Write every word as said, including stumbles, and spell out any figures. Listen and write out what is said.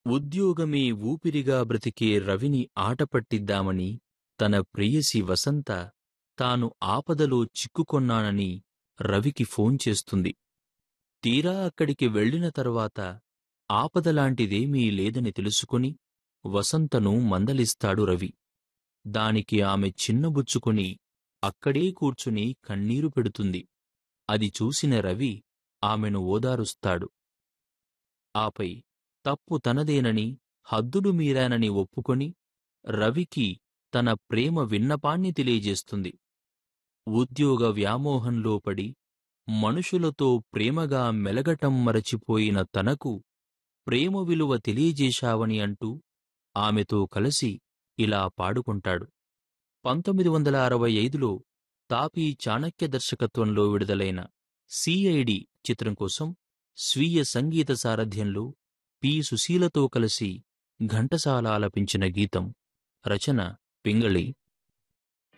ఉద్యోగమే ఊపిరిగా బ్రతికే రవిని ఆటపట్టిద్దామని తన ప్రేయసి వసంత తాను ఆపదలో చిక్కుకొన్నానని రవికి ఫోన్ చేస్తుంది. తీరా అక్కడికి వెళ్ళిన తర్వాత ఆపదలాంటిదేమీ లేదని తెలుసుకుని వసంతను మందలిస్తాడు రవి. దానికి ఆమె చిన్నబుచ్చుకుని అక్కడే కూర్చుని కన్నీరు పెడుతుంది. అది చూసిన రవి ఆమెను ఓదారుస్తాడు. ఆపై తప్పు తనదేనని, హద్దులు మీరానని ఒప్పుకొని రవికి తన ప్రేమ విన్నపాన్ని తెలియజేస్తుంది. ఉద్యోగ వ్యామోహంలో పడి మనుషులతో ప్రేమగా మెలగటం మరచిపోయిన తనకు ప్రేమ విలువ తెలియజేశావని అంటూ ఆమెతో కలిసి ఇలా పాడుకుంటాడు. పంతొమ్మిది వందల అరవై ఐదులో తాపీ చాణక్య దర్శకత్వంలో విడుదలైన సిఐడి చిత్రం కోసం స్వీయ సంగీత సారథ్యంలో పి సుశీలతో కలిసి ఘంటసాల ఆలపించిన గీతం. రచన పింగళి.